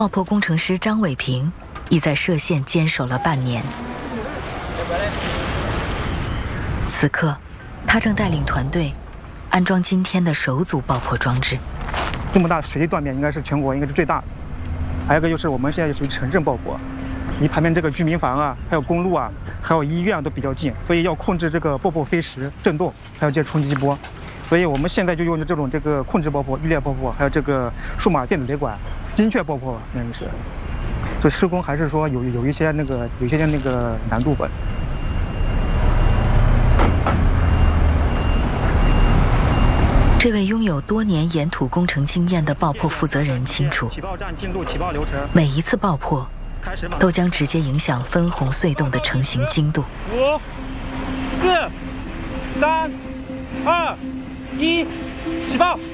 爆破工程师张伟平已在涉线坚守了半年。此刻，他正带领团队安装今天的首组爆破装置。 这么大的水断面应该是全国应该是最大的。还有一个就是我们现在属于城镇爆破，离旁边这个居民房啊，还有公路啊，还有医院啊都比较近，所以要控制这个爆破飞时、震动，还有这些冲击波。所以我们现在就用这种控制爆破、预列爆破，还有这个数码电子雷管、精确爆破，那个是。这施工还是说有一些那个难度吧。 这位拥有多年岩土工程经验的爆破负责人清楚， 起爆站进度起爆流程， 每一次爆破都将直接影响分红隧洞的成型精度。 5、4、3、2、1，起爆！